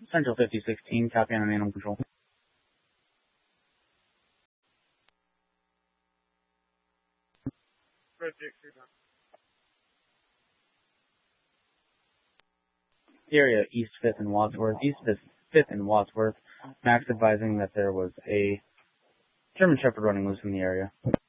Central 5016, copy on animal control. The area East 5th and Wadsworth. East 5th and Wadsworth. Max advising that there was a German Shepherd running loose in the area.